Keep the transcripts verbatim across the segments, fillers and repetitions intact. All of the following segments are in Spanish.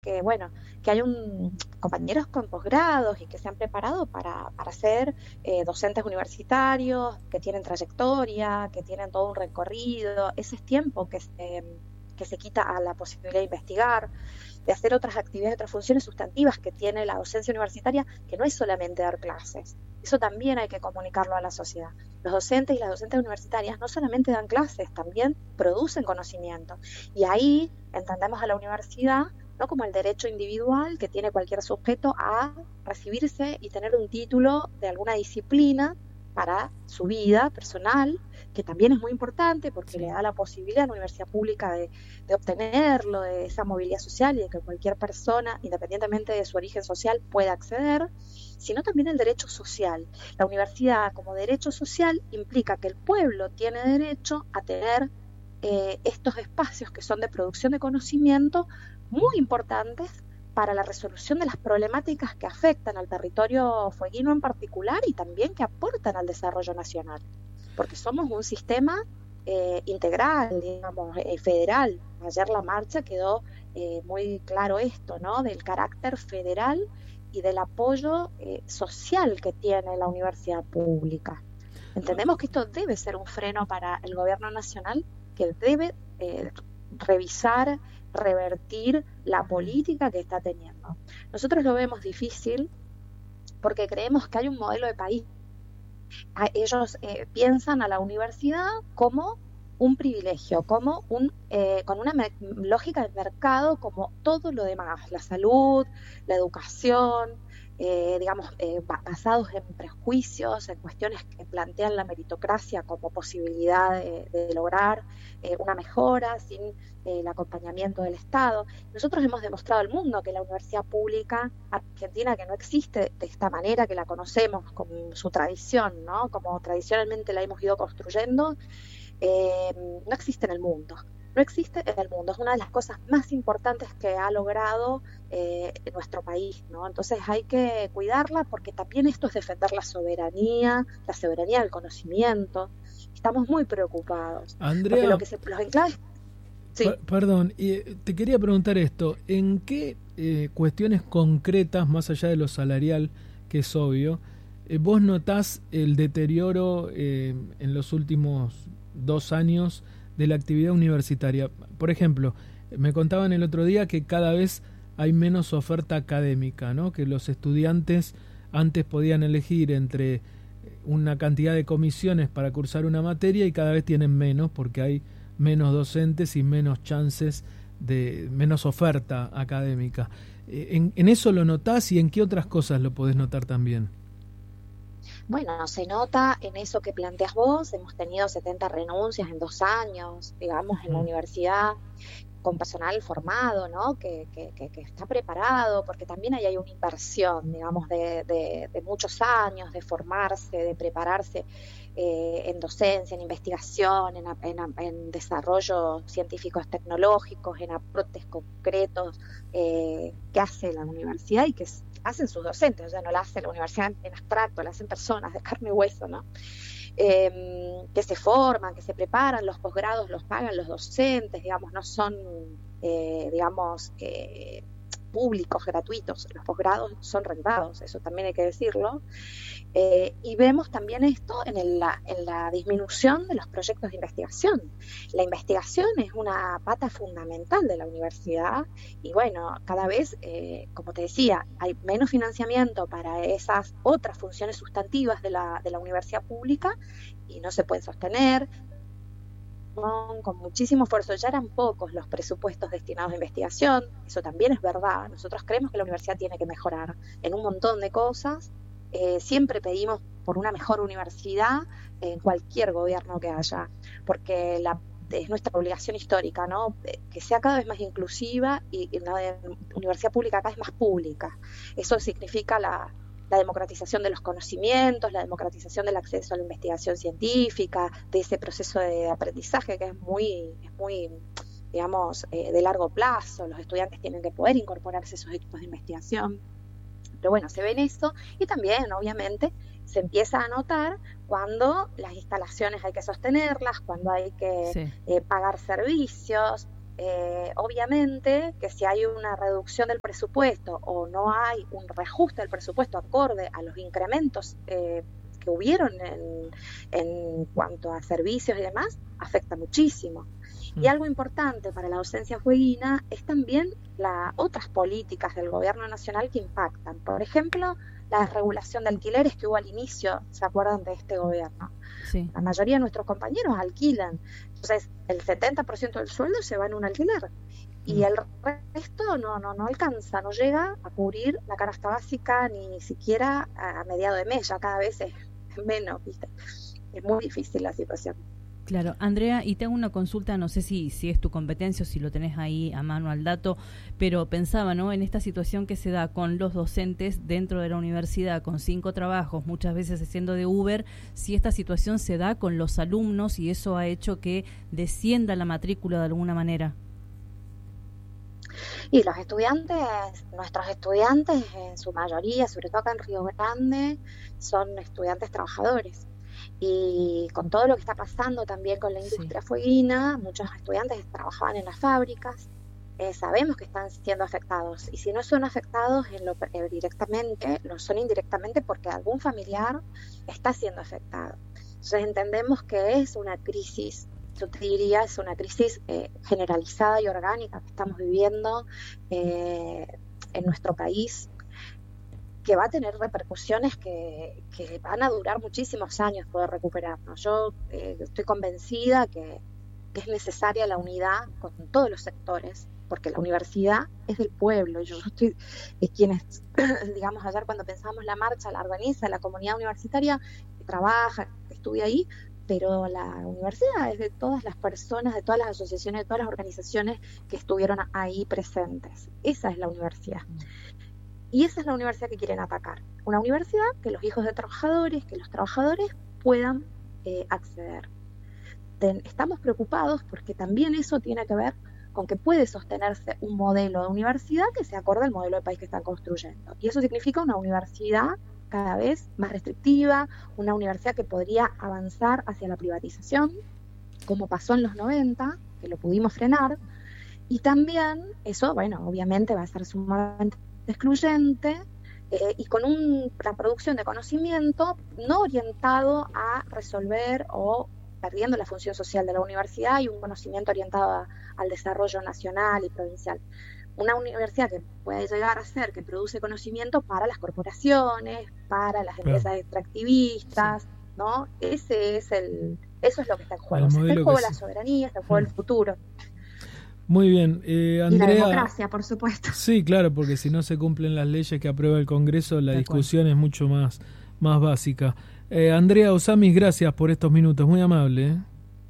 que, bueno, que hay un, compañeros con posgrados y que se han preparado para, para ser eh, docentes universitarios, que tienen trayectoria, que tienen todo un recorrido. Ese es tiempo que se, que se quita a la posibilidad de investigar, de hacer otras actividades, otras funciones sustantivas que tiene la docencia universitaria, que no es solamente dar clases. Eso también hay que comunicarlo a la sociedad. Los docentes y las docentes universitarias no solamente dan clases, también producen conocimiento. Y ahí entendemos a la universidad no como el derecho individual que tiene cualquier sujeto a recibirse y tener un título de alguna disciplina para su vida personal, que también es muy importante porque sí. le da la posibilidad a la universidad pública de, de obtenerlo, de esa movilidad social y de que cualquier persona, independientemente de su origen social, pueda acceder, sino también el derecho social. La universidad como derecho social implica que el pueblo tiene derecho a tener eh, estos espacios que son de producción de conocimiento muy importantes para la resolución de las problemáticas que afectan al territorio fueguino en particular y también que aportan al desarrollo nacional, porque somos un sistema eh, integral, digamos, eh, federal. Ayer la marcha quedó eh, muy claro esto, ¿no?, del carácter federal y del apoyo eh, social que tiene la universidad pública. Entendemos que esto debe ser un freno para el gobierno nacional, que debe eh, revisar, revertir la política que está teniendo. Nosotros lo vemos difícil porque creemos que hay un modelo de país. Ellos eh, piensan a la universidad como un privilegio, como un eh, con una me- lógica de mercado como todo lo demás, la salud, la educación, eh, digamos, eh, basados en prejuicios, en cuestiones que plantean la meritocracia como posibilidad de, de lograr eh, una mejora sin eh, el acompañamiento del Estado. Nosotros hemos demostrado al mundo que la universidad pública argentina, que no existe de esta manera que la conocemos, con su tradición, ¿no?, como tradicionalmente la hemos ido construyendo, eh, no existe en el mundo. No existe en el mundo, es una de las cosas más importantes que ha logrado eh, nuestro país, ¿no? Entonces hay que cuidarla porque también esto es defender la soberanía, la soberanía del conocimiento. Estamos muy preocupados. Andrea, porque lo que se, los enclaves... Sí. Per- perdón, y te quería preguntar esto, ¿en qué eh, cuestiones concretas, más allá de lo salarial, que es obvio, eh, vos notás el deterioro eh, en los últimos dos años de la actividad universitaria? Por ejemplo, me contaban el otro día que cada vez hay menos oferta académica, ¿no?, que los estudiantes antes podían elegir entre una cantidad de comisiones para cursar una materia y cada vez tienen menos porque hay menos docentes y menos chances de menos oferta académica. ¿En, en eso lo notás y en qué otras cosas lo podés notar también? Bueno, se nota en eso que planteas vos. Hemos tenido setenta renuncias en dos años, digamos, en la universidad, con personal formado, ¿no?, que, que, que, que está preparado, porque también ahí hay una inversión, digamos, de, de, de muchos años, de formarse, de prepararse eh, en docencia, en investigación, en, en, en desarrollo científicos tecnológicos, en aportes concretos eh, que hace la universidad y que hacen sus docentes. O sea, no la hace la universidad en abstracto, la hacen personas de carne y hueso, ¿no?, Eh, que se forman, que se preparan. Los posgrados los pagan los docentes, digamos, no son, eh, digamos, eh, públicos, gratuitos. Los posgrados son rentados, eso también hay que decirlo. Eh, y vemos también esto en, el, en la disminución de los proyectos de investigación. La investigación es una pata fundamental de la universidad y bueno, cada vez, eh, como te decía, hay menos financiamiento para esas otras funciones sustantivas de la, de la universidad pública y no se pueden sostener. Con, con muchísimo esfuerzo. Ya eran pocos los presupuestos destinados a investigación, eso también es verdad. Nosotros creemos que la universidad tiene que mejorar en un montón de cosas. Eh, siempre pedimos por una mejor universidad en cualquier gobierno que haya, porque la, es nuestra obligación histórica, ¿no?, que sea cada vez más inclusiva y, y la universidad pública cada vez más pública. Eso significa la la democratización de los conocimientos, la democratización del acceso a la investigación científica, de ese proceso de aprendizaje que es muy, es muy digamos, eh, de largo plazo. Los estudiantes tienen que poder incorporarse a esos equipos de investigación. Pero bueno, se ve en eso y también, obviamente, se empieza a notar cuando las instalaciones hay que sostenerlas, cuando hay que sí. eh, pagar servicios. Eh, obviamente que si hay una reducción del presupuesto o no hay un reajuste del presupuesto acorde a los incrementos eh, que hubieron en, en cuanto a servicios y demás, afecta muchísimo. Mm. Y algo importante para la docencia fueguina es también las otras políticas del gobierno nacional que impactan. Por ejemplo, la regulación de alquileres que hubo al inicio, ¿se acuerdan de este gobierno? Sí. La mayoría de nuestros compañeros alquilan. Entonces, el setenta por ciento del sueldo se va en un alquiler. Y el resto no, no, no alcanza, no llega a cubrir la canasta básica ni siquiera a mediado de mes, ya cada vez es menos, ¿viste? Es muy difícil la situación. Claro, Andrea, y te hago una consulta, no sé si, si es tu competencia o si lo tenés ahí a mano al dato, pero pensaba, ¿no?, en esta situación que se da con los docentes dentro de la universidad, con cinco trabajos, muchas veces haciendo de Uber, si esta situación se da con los alumnos y eso ha hecho que descienda la matrícula de alguna manera. Y los estudiantes, nuestros estudiantes en su mayoría, sobre todo acá en Río Grande, son estudiantes trabajadores. Y con todo lo que está pasando también con la industria sí. fueguina, muchos estudiantes trabajaban en las fábricas, eh, sabemos que están siendo afectados. Y si no son afectados en lo, eh, directamente, lo son indirectamente porque algún familiar está siendo afectado. Entonces entendemos que es una crisis, yo te diría, es una crisis eh, generalizada y orgánica que estamos viviendo eh, en nuestro país, que va a tener repercusiones que, que van a durar muchísimos años poder recuperarnos. Yo eh, estoy convencida que, que es necesaria la unidad con todos los sectores, porque la universidad es del pueblo. Yo estoy, eh, quienes, digamos, ayer cuando pensábamos la marcha, la organiza la comunidad universitaria que trabaja, que estudia ahí, pero la universidad es de todas las personas, de todas las asociaciones, de todas las organizaciones que estuvieron ahí presentes. Esa es la universidad. Y esa es la universidad que quieren atacar. Una universidad que los hijos de trabajadores, que los trabajadores puedan eh, acceder. Ten, estamos preocupados porque también eso tiene que ver con que puede sostenerse un modelo de universidad que se acorde al modelo de país que están construyendo. Y eso significa una universidad cada vez más restrictiva, una universidad que podría avanzar hacia la privatización, como pasó en los noventa, que lo pudimos frenar. Y también eso, bueno, obviamente va a ser sumamente excluyente eh, y con un, una producción de conocimiento no orientado a resolver o perdiendo la función social de la universidad y un conocimiento orientado a, al desarrollo nacional y provincial. Una universidad que puede llegar a ser, que produce conocimiento para las corporaciones, para las empresas extractivistas, ¿no? Ese es el, eso es lo que está en juego. Está en juego la soberanía, está en juego el futuro. Muy bien, eh, Andrea. Y la democracia, por supuesto. Sí, claro, porque si no se cumplen las leyes que aprueba el Congreso, la discusión es mucho más, más básica. Eh, Andrea Osamis, gracias por estos minutos, muy amable. ¿eh?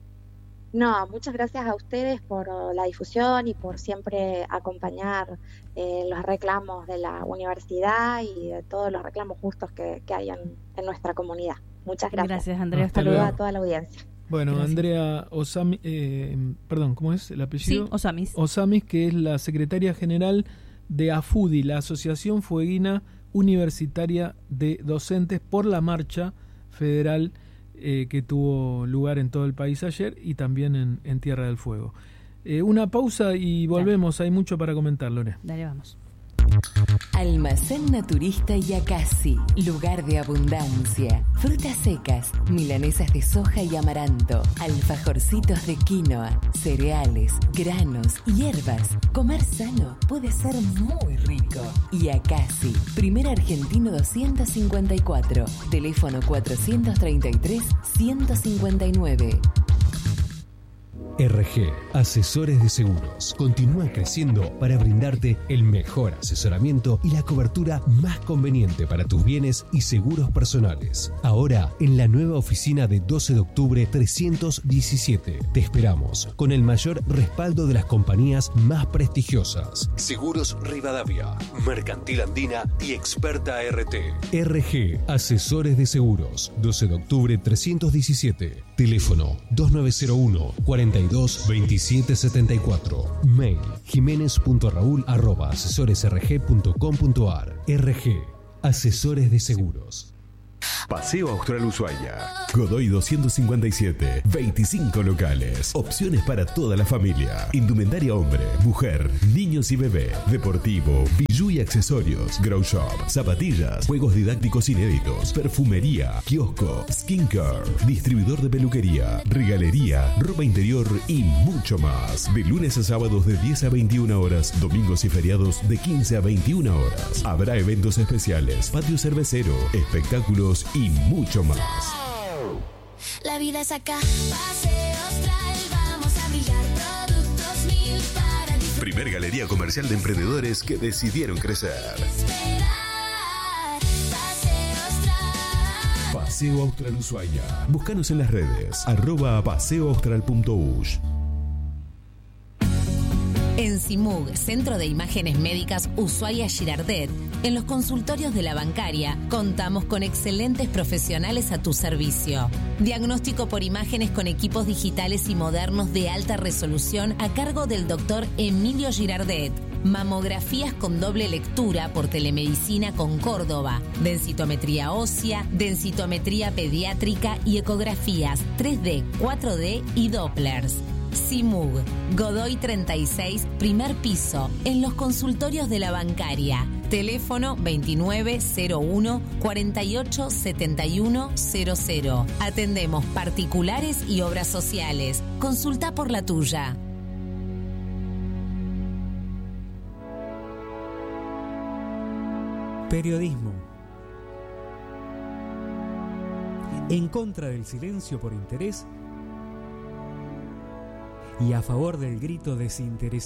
No, muchas gracias a ustedes por la difusión y por siempre acompañar eh, los reclamos de la universidad y de todos los reclamos justos que, que hay en, en nuestra comunidad. Muchas gracias. Gracias, Andrea. Hasta luego a toda la audiencia. Bueno, Gracias. Andrea Osamis, eh, perdón, ¿cómo es el apellido? Sí, Osamis. Osamis, que es la secretaria general de AFUDI, la Asociación Fueguina Universitaria de Docentes, por la marcha federal eh, que tuvo lugar en todo el país ayer y también en, en Tierra del Fuego. Eh, una pausa y volvemos, Dale. Hay mucho para comentar, Lore. Dale, vamos. Almacén Naturista Yacasi, lugar de abundancia. Frutas secas, milanesas de soja y amaranto, alfajorcitos de quinoa, cereales, granos, hierbas. Comer sano puede ser muy rico. Yacasi, primer argentino doscientos cincuenta y cuatro, teléfono cuatrocientos treinta y tres, ciento cincuenta y nueve. R G, Asesores de Seguros, continúa creciendo para brindarte el mejor asesoramiento y la cobertura más conveniente para tus bienes y seguros personales. Ahora, en la nueva oficina de doce de octubre trescientos diecisiete. Te esperamos con el mayor respaldo de las compañías más prestigiosas. Seguros Rivadavia, Mercantil Andina y Experta R T. R G, Asesores de Seguros, doce de octubre trescientos diecisiete. Teléfono dos nueve cero uno, cuarenta y dos, veintisiete setenta y cuatro. Mail jiménez punto raúl arroba asesores r g punto com punto a r. R G, Asesores de Seguros. Paseo Austral Ushuaia. Godoy doscientos cincuenta y siete. veinticinco locales. Opciones para toda la familia. Indumentaria hombre, mujer, niños y bebé. Deportivo, bijú y accesorios. Grow shop, zapatillas, juegos didácticos inéditos. Perfumería, kiosco, skincare. Distribuidor de peluquería, regalería, ropa interior y mucho más. De lunes a sábados de diez a veintiuna horas. Domingos y feriados de quince a veintiuna horas. Habrá eventos especiales, patio cervecero, espectáculos y mucho más. La vida es acá. Paseo Austral, vamos a brillar. Productos mil para disfrutar. Primer galería comercial de emprendedores que decidieron crecer. Paseo Austral. Paseo Austral Ushuaia. Búscanos en las redes. Arroba paseoaustral.ush. En CIMUG, Centro de Imágenes Médicas Ushuaia Girardet, en los consultorios de la bancaria, contamos con excelentes profesionales a tu servicio. Diagnóstico por imágenes con equipos digitales y modernos de alta resolución a cargo del doctor Emilio Girardet. Mamografías con doble lectura por telemedicina con Córdoba. Densitometría ósea, densitometría pediátrica y ecografías tres D, cuatro D y Dopplers. CIMUG, Godoy treinta y seis, primer piso, en los consultorios de la bancaria. Teléfono veintinueve cero uno, cuarenta y ocho setenta y uno cero cero. Atendemos particulares y obras sociales. Consulta por la tuya. Periodismo. En contra del silencio por interés y a favor del grito desinteresado.